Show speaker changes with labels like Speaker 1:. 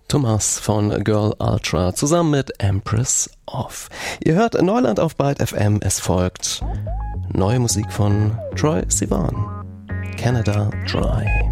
Speaker 1: Thomas von Girl Ultra zusammen mit Empress of. Ihr hört Neuland auf Byte FM. Es folgt neue Musik von Troye Sivan. Canada Dry.